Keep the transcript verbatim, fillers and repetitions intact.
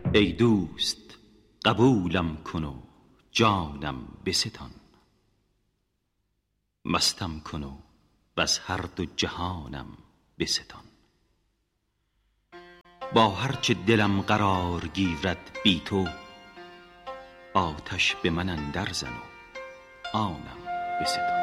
ای دوست قبولم کن و جانم بستان، مستم کن و بس هر دو جهانم بستان. با هر چه دلم قرار گیرد بی تو، آتش به من اندر زن و آنم بستان.